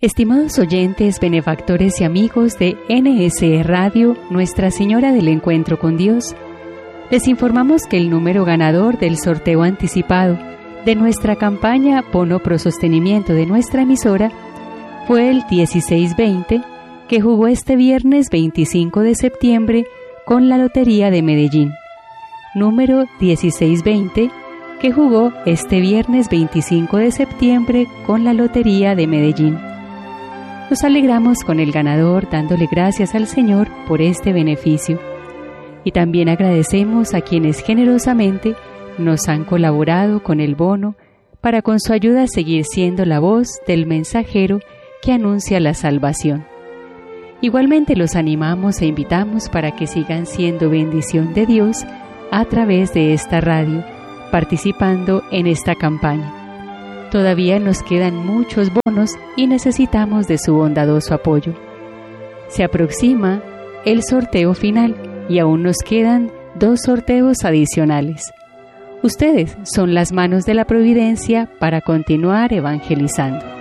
Estimados oyentes, benefactores y amigos de NSE Radio, Nuestra Señora del Encuentro con Dios, les informamos que el número ganador del sorteo anticipado de nuestra campaña Bono Pro Sostenimiento de nuestra emisora fue el 1620, que jugó este viernes 25 de septiembre con la Lotería de Medellín. Número 1620, que jugó este viernes 25 de septiembre con la Lotería de Medellín. Nos alegramos con el ganador dándole gracias al Señor por este beneficio. Y también agradecemos a quienes generosamente nos han colaborado con el bono para con su ayuda seguir siendo la voz del mensajero que anuncia la salvación. Igualmente los animamos e invitamos para que sigan siendo bendición de Dios a través de esta radio, participando en esta campaña. Todavía nos quedan muchos bonos y necesitamos de su bondadoso apoyo. Se aproxima el sorteo final y aún nos quedan 2 sorteos adicionales. Ustedes son las manos de la providencia para continuar evangelizando.